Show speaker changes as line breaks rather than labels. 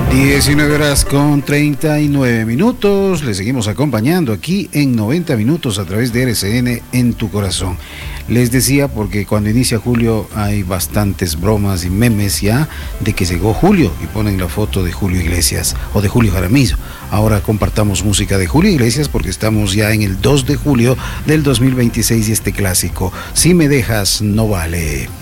19:39. Les seguimos acompañando aquí en 90 minutos a través de RCN en tu corazón. Les decía, porque cuando inicia julio hay bastantes bromas y memes ya de que llegó julio y ponen la foto de Julio Iglesias o de Julio Jaramillo. Ahora compartamos música de Julio Iglesias porque estamos ya en el 2 de julio del 2026 y este clásico, Si me dejas no vale.